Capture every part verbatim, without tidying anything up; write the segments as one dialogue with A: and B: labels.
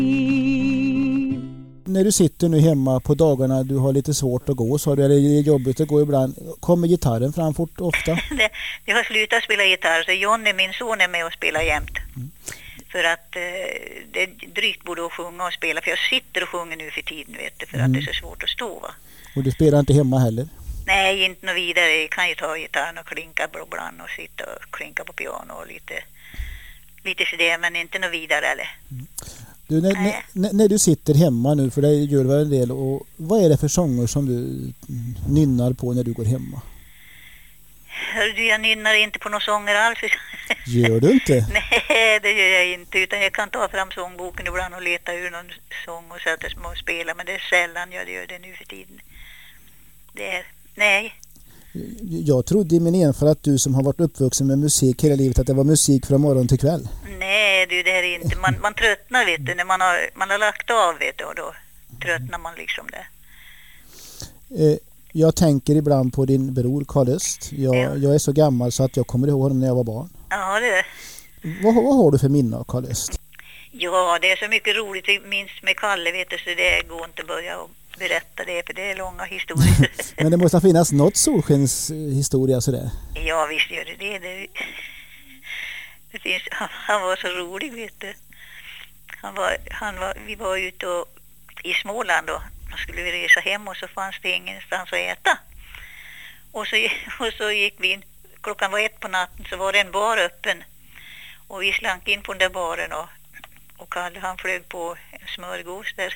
A: När du sitter nu hemma på dagarna, du har lite svårt att gå, så har du, eller det är jobbigt att gå ibland, kommer gitarren fram fort ofta?
B: det, det har slutat spela gitarr, så Jonny, min son, är med och spelar jämt. Mm. För att eh, det är drygt både att sjunga och spela, för jag sitter och sjunger nu för tiden, vet du, för mm. att det är så svårt att stå, va?
A: Och du spelar inte hemma heller?
B: Nej, inte något vidare. Jag kan ju ta gitarren och klinka ibland och sitta och klinka på piano och lite, lite för det, men inte något vidare eller.
A: Mm. Du, när, när, när du sitter hemma nu, för det gör väl en del, och vad är det för sånger som du nynnar på när du går hemma?
B: Hör du, jag nynnar inte på några sånger alls.
A: Gör du inte?
B: Nej, det gör jag inte, utan jag kan ta fram sångboken ibland och leta ur någon sång och sätta små och spela, men det är sällan jag gör det nu för tiden. Det är, nej.
A: Jag trodde i min enfald att du som har varit uppvuxen med musik hela livet, att det var musik från morgon till kväll.
B: Nej, du, det här är inte, man, man tröttnar, vet du, när man har, man har lagt av, vet du, och då tröttnar man liksom det.
A: Eh, jag tänker ibland på din bror Carl Öst. Jag, ja. jag är så gammal så att jag kommer ihåg honom när jag var barn.
B: Ja, det.
A: Vad, vad har du för minne av Carl Öst?
B: Ja, det är så mycket roligt, minst med Kalle, vet du, så det går inte att börja och berätta det, för det är långa historier.
A: Men det måste finnas något solskenshistoria sådär.
B: Ja, visst gör det det. Det, det finns, han, han var så rolig, vet du. Han var, han var, vi var ute och, i Småland då. Då skulle vi resa hem och så fanns det ingenstans att äta. Och så, och så gick vi in, klockan var ett på natten, så var det en bar öppen. Och vi slank in på den där baren och, och Kalle, han flög på en smörgås där.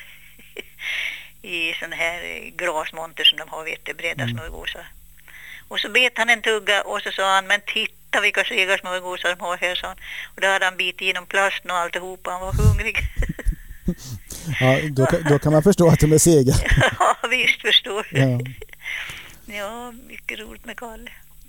B: I sån här glasmonter som de har, vet du, breda mm. smörgåsar. Och så bet han en tugga och så sa han, men titta vilka sega smörgåsar de har här, sa han. Och då hade han bitit igenom plasten och alltihopa, han var hungrig.
A: Ja, då, då kan man förstå att de är sega.
B: Ja, visst förstår du.
A: Ja.
B: Ja, mycket roligt med Kalle.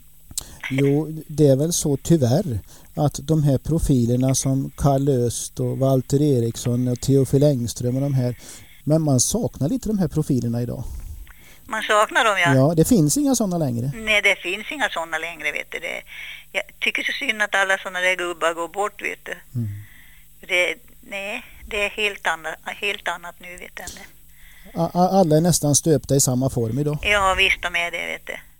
A: Jo, det är väl så tyvärr att de här profilerna som Kalle Öst och Walter Eriksson och Teofil Engström och de här, men man saknar lite de här profilerna idag.
B: Man saknar dem, ja.
A: Ja, det finns inga sådana längre.
B: Nej, det finns inga sådana längre, vet du. Det, jag tycker så synd att alla sådana där gubbar går bort, vet du. Mm. Det, nej, det är helt annat, helt annat nu, vet du.
A: Alla är nästan stöpta i samma form idag.
B: Ja, visst de är det, vet du.